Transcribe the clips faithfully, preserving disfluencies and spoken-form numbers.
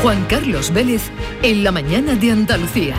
Juan Carlos Vélez en la mañana de Andalucía.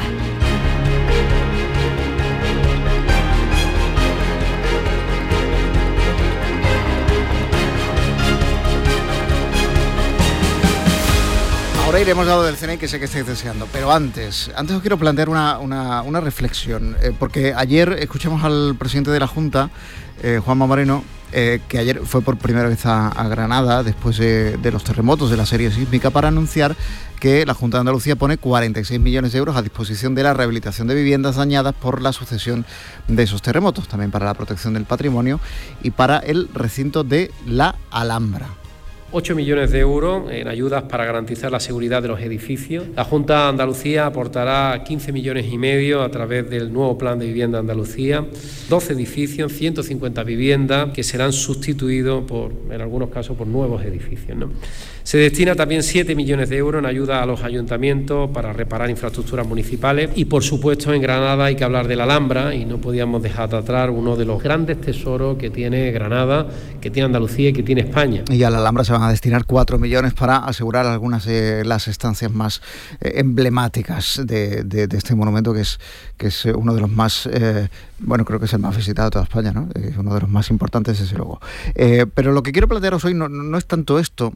Ahora iremos al lado del C N I, que sé que estáis deseando, pero antes, antes os quiero plantear una, una, una reflexión, eh, porque ayer escuchamos al presidente de la Junta, eh, Juanma Moreno, eh, que ayer fue por primera vez a, a Granada, después de, de los terremotos de la serie sísmica, para anunciar que la Junta de Andalucía pone cuarenta y seis millones de euros a disposición de la rehabilitación de viviendas dañadas por la sucesión de esos terremotos, también para la protección del patrimonio y para el recinto de la Alhambra. ocho millones de euros en ayudas para garantizar la seguridad de los edificios. La Junta de Andalucía aportará quince millones y medio a través del nuevo Plan de Vivienda Andalucía, doce edificios, ciento cincuenta viviendas que serán sustituidos por, en algunos casos, por nuevos edificios, ¿no? Se destina también siete millones de euros en ayuda a los ayuntamientos para reparar infraestructuras municipales y, por supuesto, en Granada hay que hablar de la Alhambra y no podíamos dejar de atrás uno de los grandes tesoros que tiene Granada, que tiene Andalucía y que tiene España. Y a la Alhambra se van a destinar cuatro millones para asegurar algunas de las estancias más eh, emblemáticas de, de, de este monumento, que es, que es uno de los más, eh, bueno, creo que es el más visitado de toda España, ¿no? Es uno de los más importantes, desde luego. Eh, pero lo que quiero plantearos hoy no, no es tanto esto,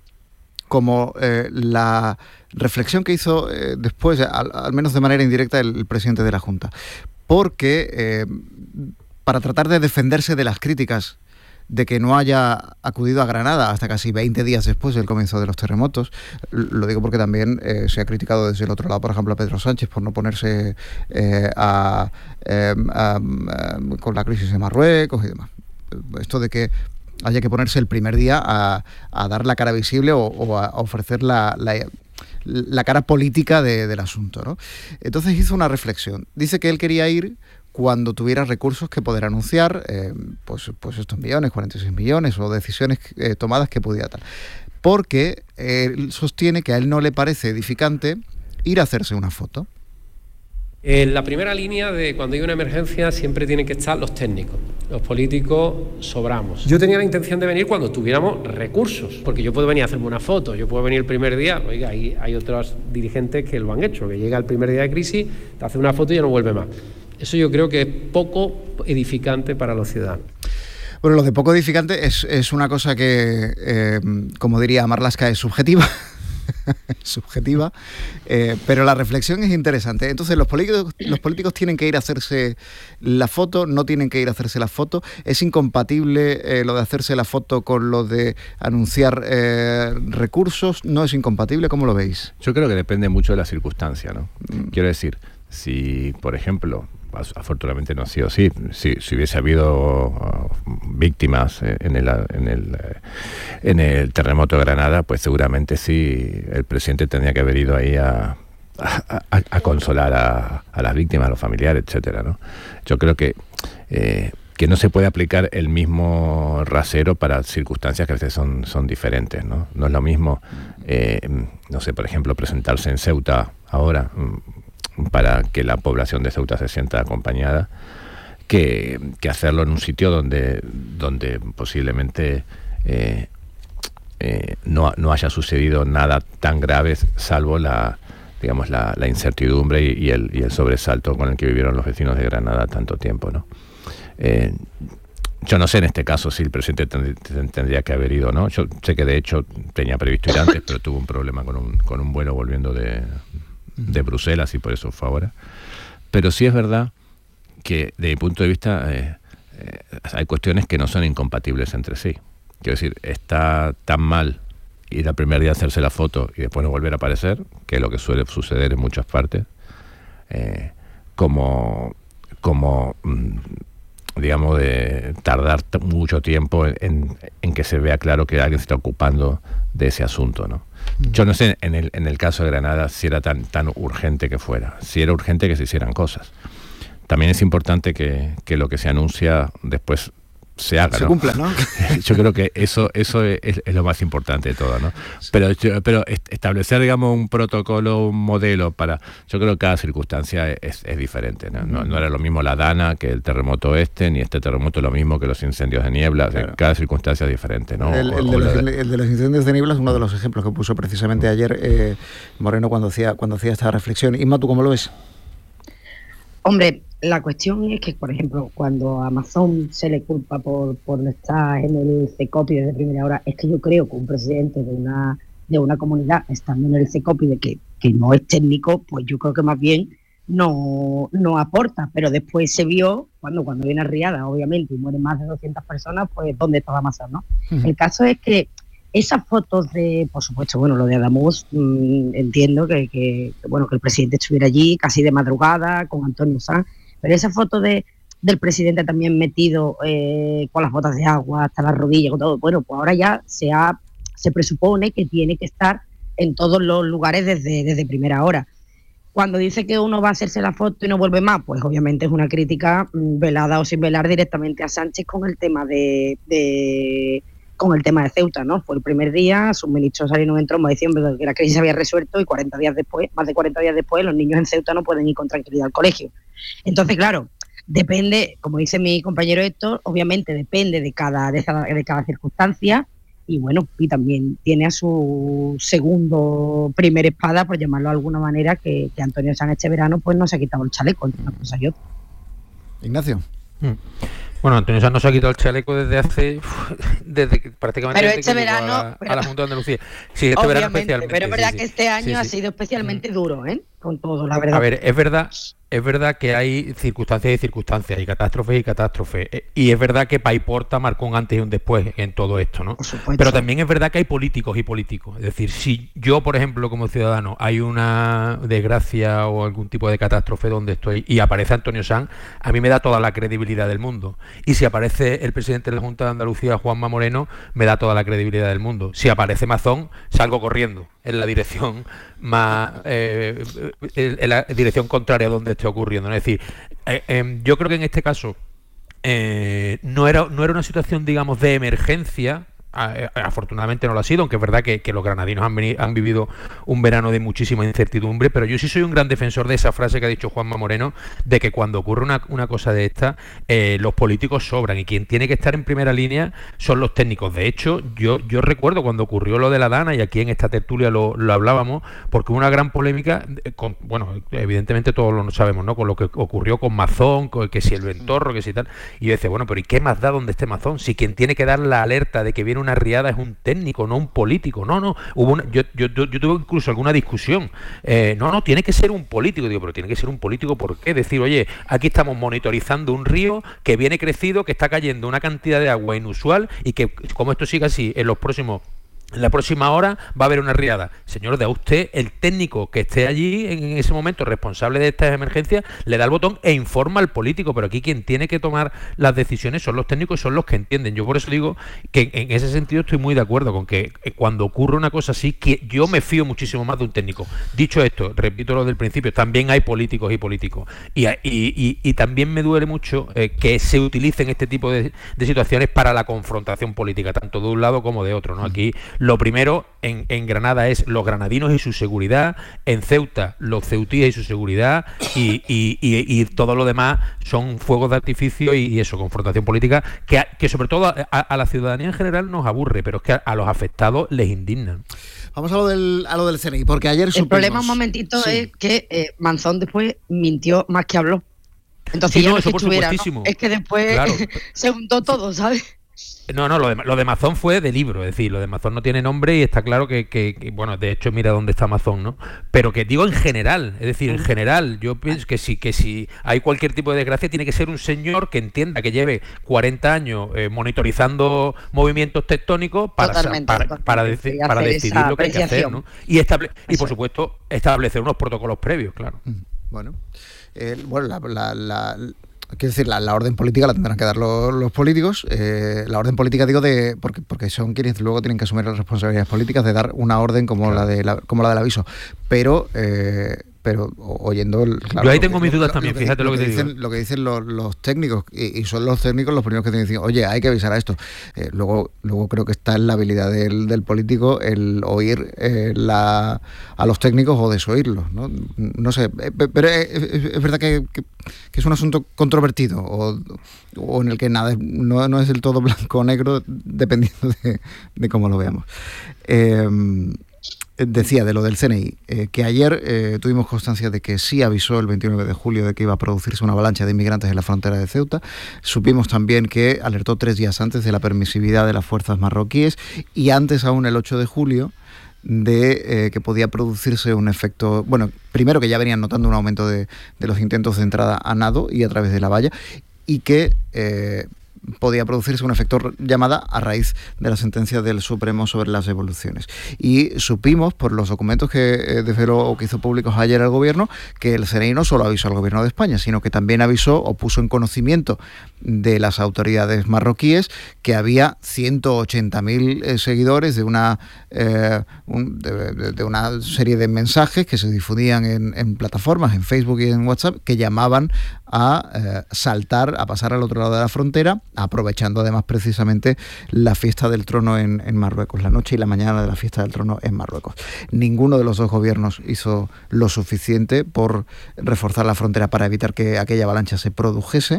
como eh, la reflexión que hizo eh, después, al, al menos de manera indirecta, el, el presidente de la Junta. Porque eh, para tratar de defenderse de las críticas de que no haya acudido a Granada hasta casi veinte días después del comienzo de los terremotos, lo digo porque también eh, se ha criticado desde el otro lado, por ejemplo, a Pedro Sánchez por no ponerse eh, a, eh, a, a, con la crisis de Marruecos y demás. Esto de que haya que ponerse el primer día a, a dar la cara visible o, o a ofrecer la, la, la cara política de, del asunto, ¿no? Entonces hizo una reflexión. Dice que él quería ir cuando tuviera recursos que poder anunciar, eh, pues, pues estos millones, cuarenta y seis millones, o decisiones eh, tomadas que pudiera tal. Porque eh, él sostiene que a él no le parece edificante ir a hacerse una foto. En la primera línea de cuando hay una emergencia siempre tienen que estar los técnicos, los políticos sobramos. Yo tenía la intención de venir cuando tuviéramos recursos, porque yo puedo venir a hacerme una foto, yo puedo venir el primer día, oiga, hay, hay otros dirigentes que lo han hecho, que llega el primer día de crisis, te hace una foto y ya no vuelve más. Eso yo creo que es poco edificante para los ciudadanos. Bueno, lo de poco edificante es, es una cosa que, eh, como diría Marlaska, es subjetiva. subjetiva, eh, pero la reflexión es interesante. Entonces los políticos, los políticos tienen que ir a hacerse la foto, no tienen que ir a hacerse la foto. ¿Es incompatible eh, lo de hacerse la foto con lo de anunciar eh, recursos? ¿No es incompatible? ¿Cómo lo veis? Yo creo que depende mucho de la circunstancia, ¿no? Mm. Quiero decir, si, por ejemplo, afortunadamente no ha sido así, si, si hubiese habido uh, víctimas en el, en, el, en el terremoto de Granada, pues seguramente sí, el presidente tendría que haber ido ahí a, a, a, a consolar a, a las víctimas, a los familiares, etcétera, ¿no? Yo creo que eh, que no se puede aplicar el mismo rasero para circunstancias que a veces son, son diferentes, ¿no? No es lo mismo, eh, no sé, por ejemplo, presentarse en Ceuta ahora para que la población de Ceuta se sienta acompañada, que, que hacerlo en un sitio donde, donde posiblemente eh, eh, no, no haya sucedido nada tan grave, salvo la, digamos, la, la incertidumbre y, y, el, y el sobresalto con el que vivieron los vecinos de Granada tanto tiempo, ¿no? Eh, yo no sé en este caso si el presidente tend- tendría que haber ido o no. Yo sé que de hecho tenía previsto ir antes, pero tuvo un problema con un, con un vuelo volviendo de... de Bruselas y por eso fue ahora. Pero sí es verdad que desde mi punto de vista eh, eh, hay cuestiones que no son incompatibles entre sí. Quiero decir, está tan mal ir al primer día a hacerse la foto y después no volver a aparecer, que es lo que suele suceder en muchas partes, eh, como, como digamos, de tardar t- mucho tiempo en, en que se vea claro que alguien se está ocupando de ese asunto, ¿no? Yo no sé en el, en el caso de Granada si era tan, tan urgente que fuera, si era urgente que se hicieran cosas. También es importante que, que lo que se anuncia después se haga, se ¿no? cumpla, ¿no? Yo creo que eso eso es, es lo más importante de todo, ¿no? Pero pero establecer, digamos, un protocolo, un modelo para, yo creo que cada circunstancia es, es diferente, ¿no? No, no era lo mismo la Dana que el terremoto este, ni este terremoto lo mismo que los incendios de niebla. Claro. Cada circunstancia es diferente, ¿no? El, el, de los, de... el de los incendios de niebla es uno de los ejemplos que puso precisamente ayer eh, Moreno cuando hacía cuando hacía esta reflexión. Inma, ¿tú cómo lo ves? Hombre, la cuestión es que, por ejemplo, cuando a Amazon se le culpa por, por estar en el CECOPI desde primera hora, es que yo creo que un presidente de una de una comunidad estando en el CECOPI de que, que no es técnico, pues yo creo que más bien no, no aporta. Pero después se vio, cuando cuando viene riada, obviamente, y mueren más de doscientas personas, pues ¿dónde estaba Amazon, no? Uh-huh. El caso es que esas fotos de, por supuesto, bueno, lo de Adamuz, mmm, entiendo que, que, que, bueno, que el presidente estuviera allí casi de madrugada con Antonio Sanz, pero esa foto de del presidente también metido eh, con las botas de agua hasta las rodillas, con todo, bueno, pues ahora ya se ha, se presupone que tiene que estar en todos los lugares desde, desde primera hora. Cuando dice que uno va a hacerse la foto y no vuelve más, pues obviamente es una crítica mmm, velada o sin velar directamente a Sánchez con el tema de... de con el tema de Ceuta, ¿no? Fue el primer día, sus ministros salieron en tromba diciendo que la crisis se había resuelto y cuarenta días después, más de cuarenta días después, los niños en Ceuta no pueden ir con tranquilidad al colegio. Entonces, claro, depende, como dice mi compañero Héctor, obviamente depende de cada, de cada, de cada circunstancia y bueno, y también tiene a su segundo primer espada, por llamarlo de alguna manera, que, que Antonio Sanz este verano pues no se ha quitado el chaleco entre una cosa y otra. Ignacio. Mm. Bueno, Antonio Sanz no se ha quitado el chaleco desde hace, desde prácticamente pero desde este que verano, a la, pero, a la Junta de Andalucía. Sí, este verano especialmente. Pero es verdad sí, que sí. este año sí, ha sí. sido especialmente mm. duro, ¿eh? Con todo, la verdad. A ver, es verdad, es verdad que hay circunstancias y circunstancias, y catástrofes y catástrofes. Y es verdad que Paiporta marcó un antes y un después en todo esto, ¿no? Pero también es verdad que hay políticos y políticos. Es decir, si yo, por ejemplo, como ciudadano, hay una desgracia o algún tipo de catástrofe donde estoy y aparece Antonio Sanz, a mí me da toda la credibilidad del mundo. Y si aparece el presidente de la Junta de Andalucía, Juanma Moreno, me da toda la credibilidad del mundo. Si aparece Mazón, salgo corriendo en la dirección más eh, en la dirección contraria a donde esté ocurriendo, ¿no? Es decir, eh, eh, yo creo que en este caso eh, no era no era una situación, digamos, de emergencia. Afortunadamente no lo ha sido, aunque es verdad que, que los granadinos han, venido, han vivido un verano de muchísima incertidumbre, pero yo sí soy un gran defensor de esa frase que ha dicho Juanma Moreno, de que cuando ocurre una, una cosa de esta, eh, los políticos sobran y quien tiene que estar en primera línea son los técnicos. De hecho, yo, yo recuerdo cuando ocurrió lo de la Dana, y aquí en esta tertulia lo, lo hablábamos, porque hubo una gran polémica, con, bueno, evidentemente todos lo sabemos, ¿no? Con lo que ocurrió con Mazón, con que si el Ventorro, que si tal, y yo decía, bueno, pero ¿y qué más da donde esté Mazón? Si quien tiene que dar la alerta de que viene una riada es un técnico, no un político. No, no, hubo una, yo, yo, yo, yo tuve incluso alguna discusión. Eh, no, no, tiene que ser un político. Digo, pero tiene que ser un político, ¿por qué? Decir, oye, aquí estamos monitorizando un río que viene crecido, que está cayendo una cantidad de agua inusual y que, como esto siga así, en los próximos en la próxima hora va a haber una riada. Señor, de usted, el técnico que esté allí en ese momento responsable de estas emergencias, le da el botón e informa al político, pero aquí quien tiene que tomar las decisiones son los técnicos y son los que entienden. Yo por eso digo que en ese sentido estoy muy de acuerdo con que cuando ocurre una cosa así, que yo me fío muchísimo más de un técnico. Dicho esto, repito lo del principio, también hay políticos y políticos. Y, y, y, y también me duele mucho eh, que se utilicen este tipo de, de situaciones para la confrontación política, tanto de un lado como de otro, ¿no? Aquí lo primero en, en Granada es los granadinos y su seguridad, en Ceuta los ceutíes y su seguridad, y, y, y, y todo lo demás son fuegos de artificio y, y eso, confrontación política, que, que sobre todo a, a la ciudadanía en general nos aburre, pero es que a, a los afectados les indigna. Vamos a lo del, a lo del C N I, porque ayer supimos... El problema un momentito sí. es que eh, Manzón después mintió más que habló. Entonces sí, ya no, no eso es que estuviera, ¿no? Es que después claro. se juntó todo, ¿sabes? No, no, lo de, lo de Mazón fue de libro, es decir, lo de Mazón no tiene nombre y está claro que, que, que, bueno, de hecho mira dónde está Mazón, ¿no? Pero que digo en general, es decir, en general, yo pienso que si, que si hay cualquier tipo de desgracia tiene que ser un señor que entienda, que lleve cuarenta años eh, monitorizando movimientos tectónicos para, totalmente, para, totalmente, para, deci para decidir lo que hay que hacer, ¿no? Y, estable y por supuesto, establecer unos protocolos previos, claro. Bueno, eh, bueno la... la, la... Quiero decir, la, la orden política la tendrán que dar los, los políticos. Eh, la orden política, digo, de porque porque son quienes luego tienen que asumir las responsabilidades políticas de dar una orden como, claro. la, de la, como la del aviso. Pero, eh, pero oyendo... El, claro, yo ahí tengo que, mis dudas lo, también, lo que, fíjate lo que, lo que te dicen, digo. Lo que dicen los, los técnicos, y, y son los técnicos los primeros que te dicen, oye, hay que avisar a esto. Eh, luego, luego creo que está en la habilidad del, del político el oír eh, la, a los técnicos o desoírlos, ¿no? No sé, eh, pero es, es, es verdad que, que, que es un asunto controvertido, o, o en el que nada no, no es del todo blanco o negro, dependiendo de, de cómo lo veamos. Eh, Decía de lo del C N I, eh, que ayer eh, tuvimos constancia de que sí avisó el veintinueve de julio de que iba a producirse una avalancha de inmigrantes en la frontera de Ceuta. Supimos también que alertó tres días antes de la permisividad de las fuerzas marroquíes y antes aún el ocho de julio de eh, que podía producirse un efecto, bueno, primero que ya venían notando un aumento de, de los intentos de entrada a nado y a través de la valla, y que... Eh, podía producirse un efecto llamada a raíz de la sentencia del Supremo sobre las devoluciones. Y supimos, por los documentos que eh, desveló o que hizo públicos ayer el Gobierno, que el C N I no solo avisó al Gobierno de España, sino que también avisó o puso en conocimiento de las autoridades marroquíes que había ciento ochenta mil eh, seguidores de una, eh, un, de, de una serie de mensajes que se difundían en, en plataformas, en Facebook y en WhatsApp, que llamaban a eh, saltar, a pasar al otro lado de la frontera, aprovechando además precisamente la fiesta del trono en, en Marruecos, la noche y la mañana de la fiesta del trono en Marruecos. Ninguno de los dos gobiernos hizo lo suficiente por reforzar la frontera para evitar que aquella avalancha se produjese.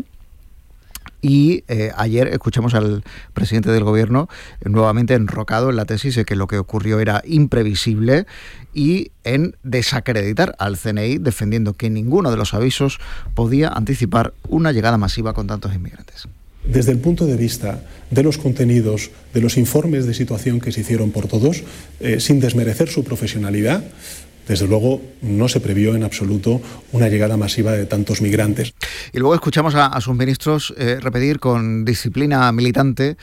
Y eh, ayer escuchamos al presidente del gobierno eh, nuevamente enrocado en la tesis de que lo que ocurrió era imprevisible y en desacreditar al C N I, defendiendo que ninguno de los avisos podía anticipar una llegada masiva con tantos inmigrantes. Desde el punto de vista de los contenidos, de los informes de situación que se hicieron por todos, eh, sin desmerecer su profesionalidad, desde luego no se previó en absoluto una llegada masiva de tantos migrantes. Y luego escuchamos a, a sus ministros eh, repetir con disciplina militante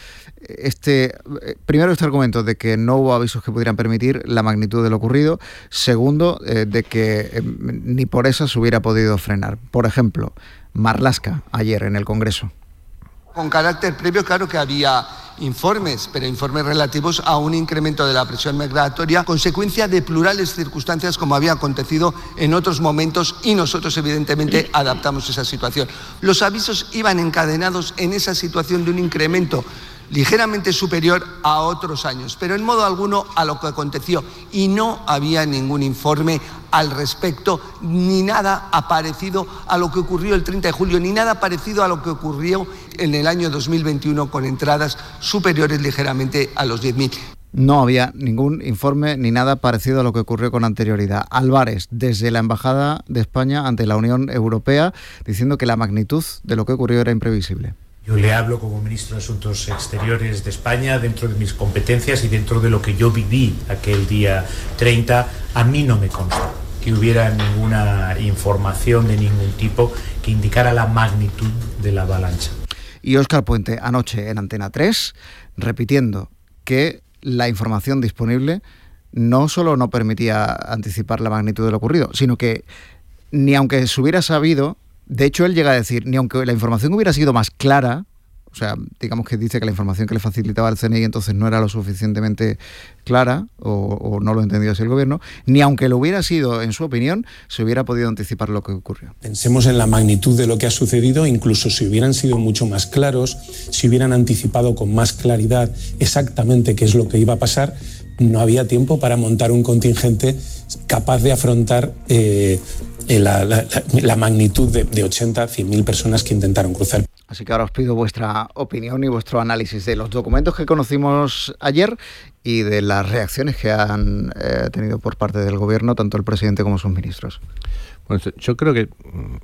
este eh, primero este argumento de que no hubo avisos que pudieran permitir la magnitud de lo ocurrido. Segundo, eh, de que eh, ni por eso se hubiera podido frenar. Por ejemplo, Marlaska ayer en el Congreso. Con carácter previo, claro que había informes, pero informes relativos a un incremento de la presión migratoria, consecuencia de plurales circunstancias como había acontecido en otros momentos, y nosotros evidentemente adaptamos esa situación. Los avisos iban encadenados en esa situación de un incremento ligeramente superior a otros años, pero en modo alguno a lo que aconteció, y no había ningún informe al respecto, ni nada parecido a lo que ocurrió el treinta de julio, ni nada parecido a lo que ocurrió en el año dos mil veintiuno con entradas superiores ligeramente a los diez mil. No había ningún informe ni nada parecido a lo que ocurrió con anterioridad. Álvarez, desde la Embajada de España ante la Unión Europea, diciendo que la magnitud de lo que ocurrió era imprevisible. Yo le hablo como ministro de Asuntos Exteriores de España dentro de mis competencias y dentro de lo que yo viví aquel día treinta. A mí no me consta que hubiera ninguna información de ningún tipo que indicara la magnitud de la avalancha. Y Óscar Puente anoche en Antena tres, repitiendo que la información disponible no solo no permitía anticipar la magnitud de lo ocurrido, sino que ni aunque se hubiera sabido, de hecho él llega a decir, ni aunque la información hubiera sido más clara, o sea, digamos que dice que la información que le facilitaba el C N I entonces no era lo suficientemente clara, o, o no lo entendió así el gobierno, ni aunque lo hubiera sido, en su opinión, se hubiera podido anticipar lo que ocurrió. Pensemos en la magnitud de lo que ha sucedido, incluso si hubieran sido mucho más claros, si hubieran anticipado con más claridad exactamente qué es lo que iba a pasar, no había tiempo para montar un contingente capaz de afrontar eh, la, la, la magnitud de, de ochenta, cien mil personas que intentaron cruzar. Así que ahora os pido vuestra opinión y vuestro análisis de los documentos que conocimos ayer y de las reacciones que han eh, tenido por parte del gobierno, tanto el presidente como sus ministros. Bueno, yo creo que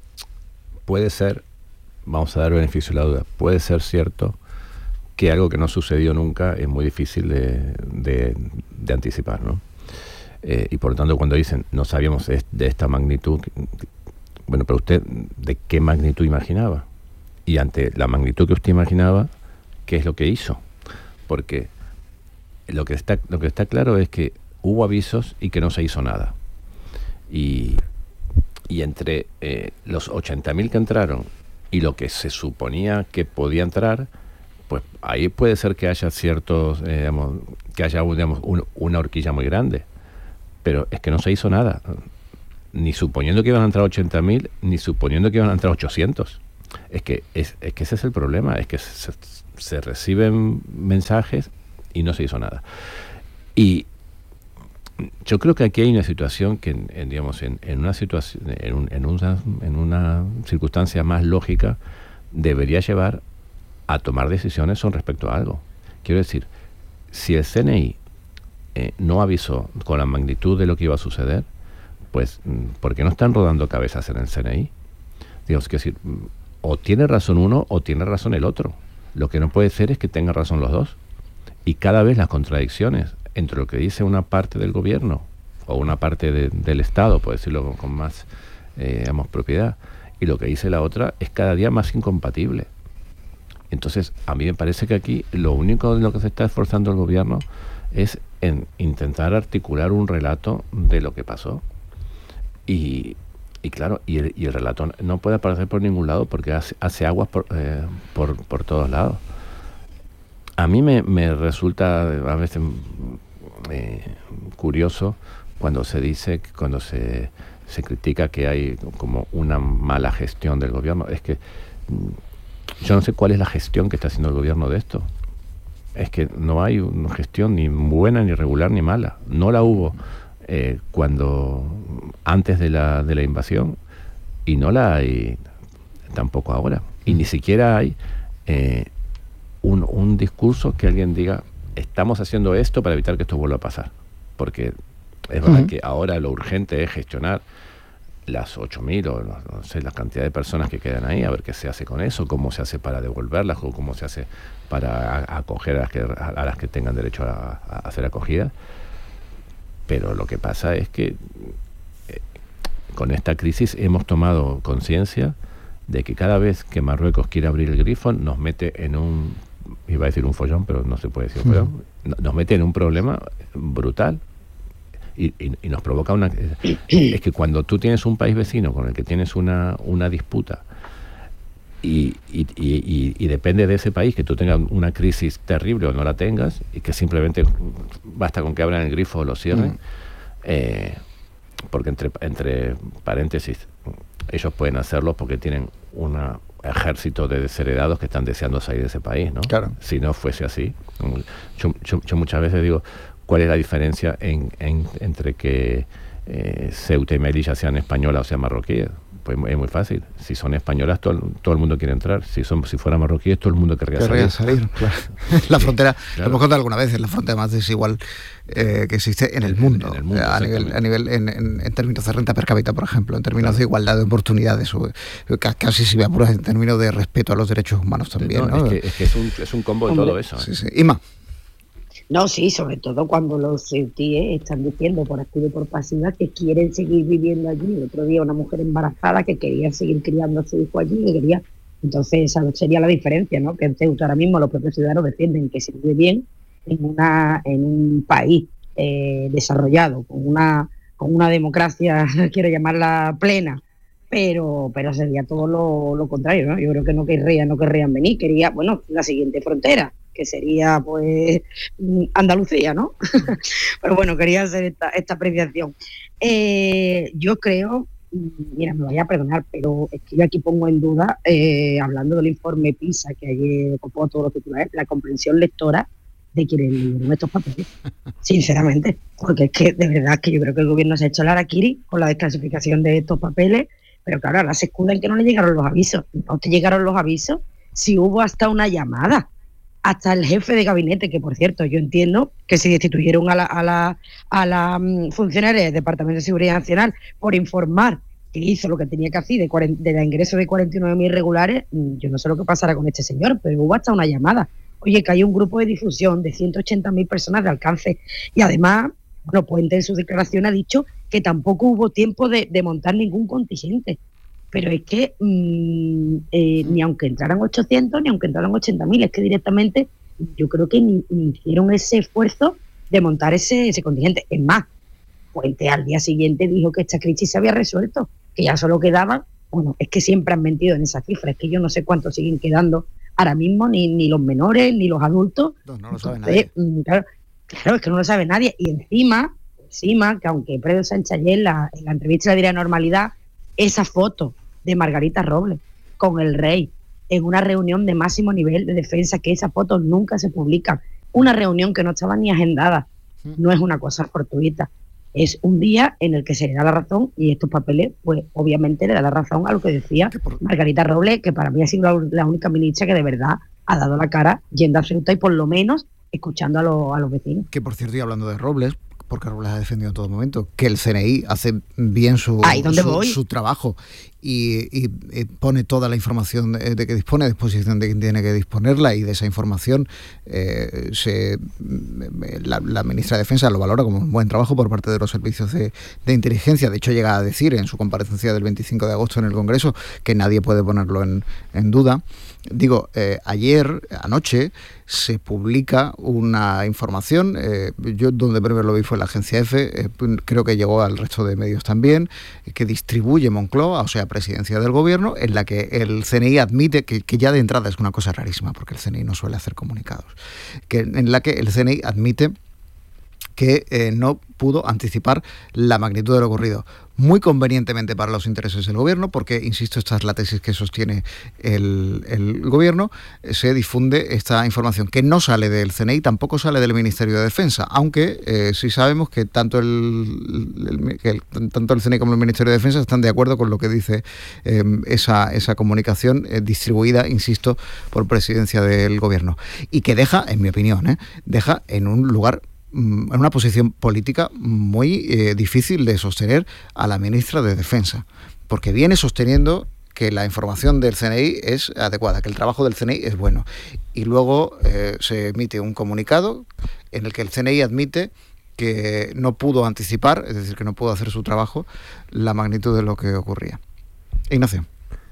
puede ser, vamos a dar beneficio a la duda, puede ser cierto que algo que no sucedió nunca es muy difícil de, de, de anticipar, ¿no? Eh, y por lo tanto, cuando dicen no sabíamos de, de esta magnitud, bueno, pero usted, ¿de qué magnitud imaginaba? Y ante la magnitud que usted imaginaba, ¿qué es lo que hizo? Porque lo que está, lo que está claro es que hubo avisos y que no se hizo nada. Y, y entre eh, los ochenta mil que entraron y lo que se suponía que podía entrar, pues ahí puede ser que haya ciertos, eh, digamos, que haya digamos, un, una horquilla muy grande. Pero es que no se hizo nada. ni suponiendo que iban a entrar ochenta mil, ni suponiendo que iban a entrar ochocientos. Es que, es, es que ese es el problema, es que se, se reciben mensajes y no se hizo nada. Y yo creo que aquí hay una situación que, en, digamos, en, en una situación, en, un, en, una, en una circunstancia más lógica, debería llevar a tomar decisiones con respecto a algo. Quiero decir, si el C N I eh, no avisó con la magnitud de lo que iba a suceder, pues, ¿por qué no están rodando cabezas en el C N I? Digamos, quiero decir, o tiene razón uno o tiene razón el otro. Lo que no puede ser es que tengan razón los dos. Y cada vez las contradicciones entre lo que dice una parte del gobierno o una parte de, del Estado, por decirlo con, con más eh, digamos, propiedad, y lo que dice la otra es cada día más incompatible. Entonces, a mí me parece que aquí lo único en lo que se está esforzando el gobierno es en intentar articular un relato de lo que pasó. Y, y claro, y el, y el relato no puede aparecer por ningún lado porque hace, hace aguas por, eh, por, por todos lados. A mí me, me resulta a veces eh, curioso cuando se dice, cuando se, se critica que hay como una mala gestión del gobierno. Es que yo no sé cuál es la gestión que está haciendo el gobierno de esto. Es que no hay una gestión ni buena, ni regular, ni mala. No la hubo eh, cuando antes de la, de la invasión y no la hay tampoco ahora. Y ni siquiera hay eh, un, un discurso que alguien diga estamos haciendo esto para evitar que esto vuelva a pasar. Porque es verdad uh-huh. que ahora lo urgente es gestionar las ocho mil o no, no sé, la cantidad de personas que quedan ahí, a ver qué se hace con eso, cómo se hace para devolverlas o cómo se hace para a, acoger a las, que, a, a las que tengan derecho a, a hacer acogida. Pero lo que pasa es que eh, con esta crisis hemos tomado conciencia de que cada vez que Marruecos quiere abrir el grifo nos mete en un, iba a decir un follón, pero no se puede decir un follón, nos mete en un problema brutal. Y, y, y nos provoca una... Es que cuando tú tienes un país vecino con el que tienes una, una disputa y, y, y, y depende de ese país que tú tengas una crisis terrible o no la tengas, y que simplemente basta con que abran el grifo o lo cierren, mm. eh, porque entre, entre paréntesis, ellos pueden hacerlo porque tienen un ejército de desheredados que están deseando salir de ese país, ¿no? Claro. Si no fuese así. Yo, yo, yo muchas veces digo... ¿Cuál es la diferencia en, en, entre que eh, Ceuta y Melilla sean españolas o sean marroquíes? Pues es muy fácil. Si son españolas, todo, todo el mundo quiere entrar. Si son, si fueran marroquíes, todo el mundo querría salir. salir claro. La frontera, sí, claro. Lo hemos contado alguna vez, es la frontera más desigual eh, que existe en el mundo. En el mundo, a nivel, a nivel en, en, en términos de renta per cápita, por ejemplo, en términos claro. de igualdad de oportunidades, o, casi si me apuras en términos de respeto a los derechos humanos también. No, ¿no? Es, que, es que es un, es un combo de todo eso. Sí, sí. Ima. No, sí, sobre todo cuando los ceutíes están diciendo por activa y por pasiva que quieren seguir viviendo allí. El otro día una mujer embarazada que quería seguir criando a su hijo allí, que quería... Entonces esa sería la diferencia, ¿no? Que en Ceuta ahora mismo los propios ciudadanos defienden que se vive bien en una en un país eh, desarrollado, con una con una democracia, quiero llamarla plena, pero pero sería todo lo, lo contrario, ¿no? Yo creo que no querrían, no querrían venir, quería, bueno, la siguiente frontera, que sería pues Andalucía, ¿no? Pero bueno, quería hacer esta, esta apreciación. Eh, yo creo, mira, me vaya a perdonar, pero es que yo aquí pongo en duda, eh, hablando del informe PISA, que ayer ocupó todos los titulares, la comprensión lectora de quienes leyeron estos papeles, sinceramente, porque es que de verdad que yo creo que el gobierno se ha hecho el harakiri con la desclasificación de estos papeles, pero claro, ahora se escudan que no le llegaron los avisos. No te llegaron los avisos si hubo hasta una llamada. Hasta el jefe de gabinete, que por cierto yo entiendo que si destituyeron a la, a la, a la um, funcionaria del Departamento de Seguridad Nacional por informar que hizo lo que tenía que hacer de, cuarenta, de la ingreso de cuarenta y nueve mil irregulares, yo no sé lo que pasará con este señor, pero hubo hasta una llamada. Oye, que hay un grupo de difusión de ciento ochenta mil personas de alcance y además, bueno, Puente en su declaración ha dicho que tampoco hubo tiempo de, de montar ningún contingente. Pero es que mmm, eh, ni aunque entraran ochocientos, ni aunque entraran ochenta mil, es que directamente yo creo que ni, ni hicieron ese esfuerzo de montar ese, ese contingente. Es más, Puente al día siguiente dijo que esta crisis se había resuelto, que ya solo quedaban, bueno, es que siempre han mentido en esa cifra, es que yo no sé cuántos siguen quedando ahora mismo, ni, ni los menores, ni los adultos. No, no lo sabe Entonces, nadie. Claro, claro, es que no lo sabe nadie. Y encima, encima que aunque Pedro Sánchez ayer en la, en la entrevista de Diario Normalidad, esa foto de Margarita Robles con el rey en una reunión de máximo nivel de defensa, que esas fotos nunca se publican, una reunión que no estaba ni agendada, no es una cosa fortuita. Es un día en el que se le da la razón, y estos papeles, pues obviamente le da la razón a lo que decía por... Margarita Robles, que para mí ha sido la, la única ministra que de verdad ha dado la cara yendo a Ceuta y por lo menos escuchando a, lo, a los vecinos. Que por cierto, y hablando de Robles, porque Robles ha defendido en todo momento que el C N I hace bien su, su, su trabajo y, y, y pone toda la información de, de que dispone a disposición de quien tiene que disponerla, y de esa información eh, se, la, la ministra de Defensa lo valora como un buen trabajo por parte de los servicios de, de inteligencia. De hecho, llega a decir en su comparecencia del veinticinco de agosto en el Congreso que nadie puede ponerlo en, en duda. Digo, eh, ayer, anoche, se publica una información, eh, yo donde primero lo vi fue la agencia EFE, eh, creo que llegó al resto de medios también, que distribuye Moncloa, o sea, Presidencia del Gobierno, en la que el C N I admite, que, que ya de entrada es una cosa rarísima, porque el C N I no suele hacer comunicados, que en la que el C N I admite que eh, no pudo anticipar la magnitud de lo ocurrido. Muy convenientemente para los intereses del gobierno, porque, insisto, esta es la tesis que sostiene el, el gobierno, eh, se difunde esta información que no sale del C N I, tampoco sale del Ministerio de Defensa, aunque eh, sí sabemos que tanto el, el, que el, tanto el C N I como el Ministerio de Defensa están de acuerdo con lo que dice eh, esa, esa comunicación eh, distribuida, insisto, por Presidencia del Gobierno, y que deja, en mi opinión, eh, deja en un lugar, en una posición política muy eh, difícil de sostener a la ministra de Defensa, porque viene sosteniendo que la información del C N I es adecuada, que el trabajo del C N I es bueno, y luego eh, se emite un comunicado en el que el C N I admite que no pudo anticipar, es decir, que no pudo hacer su trabajo, la magnitud de lo que ocurría. Ignacio.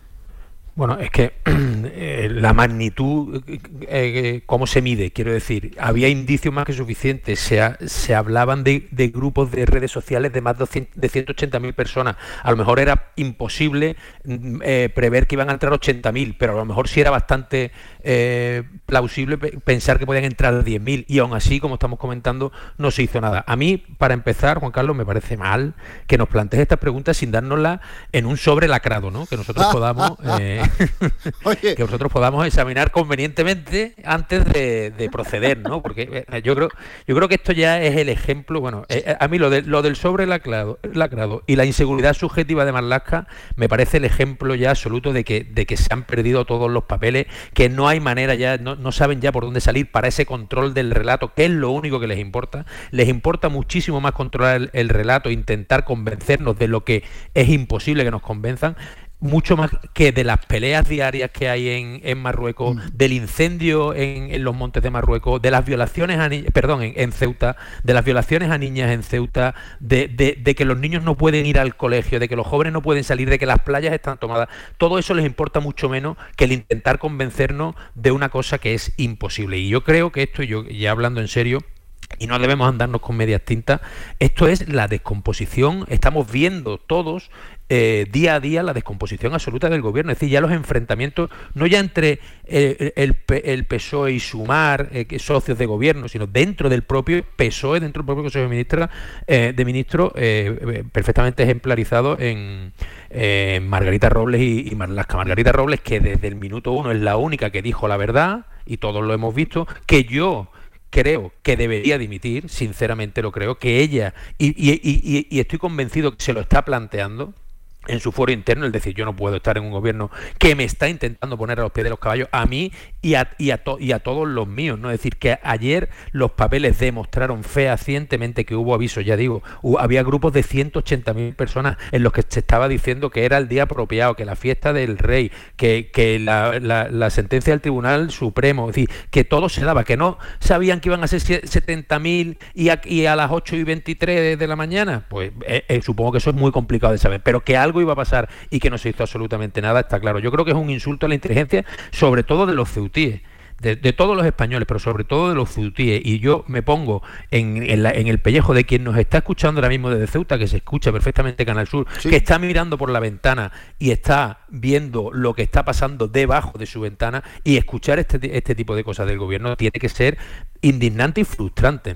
Bueno, es que eh, la magnitud, eh, ¿cómo se mide? Quiero decir, había indicios más que suficientes. Se, ha, se hablaban de, de grupos de redes sociales de más de ciento ochenta mil personas. A lo mejor era imposible eh, prever que iban a entrar ochenta mil, pero a lo mejor sí era bastante eh, plausible pensar que podían entrar diez mil. Y aún así, como estamos comentando, no se hizo nada. A mí, para empezar, Juan Carlos, me parece mal que nos plantees estas preguntas sin dárnoslas en un sobre lacrado, ¿no? Que nosotros podamos... Eh, Oye. que nosotros podamos examinar convenientemente antes de, de proceder, ¿no? Porque eh, yo creo yo creo que esto ya es el ejemplo. Bueno, eh, a mí lo, de, lo del sobre lacrado, lacrado y la inseguridad subjetiva de Marlaska me parece el ejemplo ya absoluto de que, de que se han perdido todos los papeles, que no hay manera ya, no, no saben ya por dónde salir para ese control del relato, que es lo único que les importa. Les importa muchísimo más controlar el, el relato, intentar convencernos de lo que es imposible que nos convenzan, mucho más que de las peleas diarias que hay en, en Marruecos, mm. del incendio en, en los montes de Marruecos, de las violaciones a niñas, perdón, en, en Ceuta, de las violaciones a niñas en Ceuta, de, de, de que los niños no pueden ir al colegio, de que los jóvenes no pueden salir, de que las playas están tomadas. Todo eso les importa mucho menos que el intentar convencernos de una cosa que es imposible. Y yo creo que esto, yo ya hablando en serio, y no debemos andarnos con medias tintas, esto es la descomposición. Estamos viendo todos eh, día a día la descomposición absoluta del gobierno, es decir, ya los enfrentamientos no ya entre eh, el, el P S O E y Sumar, eh, que socios de gobierno, sino dentro del propio P S O E, dentro del propio Consejo de Ministros, eh, de ministros eh, perfectamente ejemplarizado en eh, Margarita Robles y, y Marlaska. Margarita Robles, que desde el minuto uno es la única que dijo la verdad, y todos lo hemos visto, que yo creo que debería dimitir, sinceramente lo creo, que ella, y, y, y, y estoy convencido que se lo está planteando en su foro interno, es decir, yo no puedo estar en un gobierno que me está intentando poner a los pies de los caballos a mí y a, y a, to, y a todos los míos, ¿no? Es decir, que ayer los papeles demostraron fehacientemente que hubo avisos, ya digo, hubo, había grupos de ciento ochenta mil personas en los que se estaba diciendo que era el día apropiado, que la fiesta del rey, que, que la, la, la sentencia del Tribunal Supremo, es decir, que todo se daba, que no sabían que iban a ser setenta mil y a, y a las ocho y veintitrés de, de la mañana, pues eh, eh, supongo que eso es muy complicado de saber, pero que algo iba a pasar y que no se hizo absolutamente nada, está claro. Yo creo que es un insulto a la inteligencia, sobre todo de los ceutíes, de, de todos los españoles, pero sobre todo de los ceutíes, y yo me pongo en, en, la, en el pellejo de quien nos está escuchando ahora mismo desde Ceuta, que se escucha perfectamente Canal Sur, sí, que está mirando por la ventana y está viendo lo que está pasando debajo de su ventana, y escuchar este, este tipo de cosas del gobierno tiene que ser indignante y frustrante, ¿no?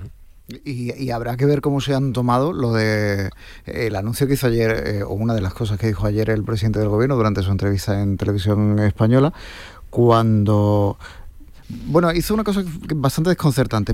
Y, y habrá que ver cómo se han tomado lo de eh, el anuncio que hizo ayer, eh, o una de las cosas que dijo ayer el presidente del gobierno durante su entrevista en Televisión Española, cuando, bueno, hizo una cosa bastante desconcertante.